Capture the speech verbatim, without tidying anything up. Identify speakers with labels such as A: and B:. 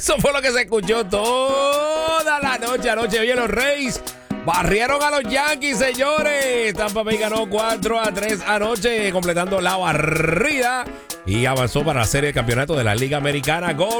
A: Eso fue lo que se escuchó toda la noche. Anoche, oye, los Rays barrieron a los Yankees, señores. Tampa Bay ganó cuatro a tres anoche, completando la barrida y avanzó para la serie de campeonato de la Liga Americana. Go